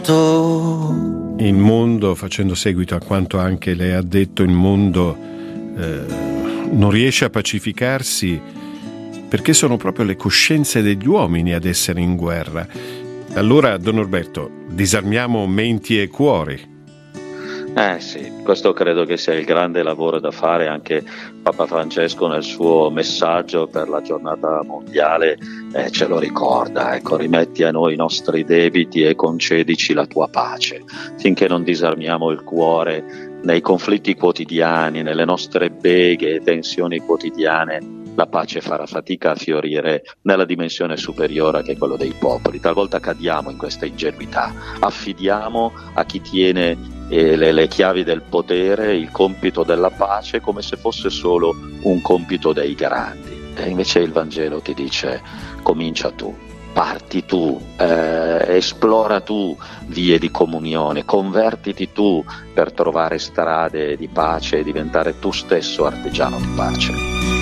Il mondo, facendo seguito a quanto anche lei ha detto, il mondo non riesce a pacificarsi perché sono proprio le coscienze degli uomini ad essere in guerra. Allora, Don Norberto, disarmiamo menti e cuori. Sì, questo credo che sia il grande lavoro da fare. Anche Papa Francesco nel suo messaggio per la giornata mondiale ce lo ricorda, ecco, rimetti a noi i nostri debiti e concedici la tua pace. Finché non disarmiamo il cuore nei conflitti quotidiani, nelle nostre beghe e tensioni quotidiane, la pace farà fatica a fiorire nella dimensione superiore che è quello dei popoli. Talvolta cadiamo in questa ingenuità, affidiamo a chi tiene le chiavi del potere il compito della pace come se fosse solo un compito dei grandi. E invece il Vangelo ti dice: comincia tu, parti tu, esplora tu vie di comunione, convertiti tu per trovare strade di pace e diventare tu stesso artigiano di pace.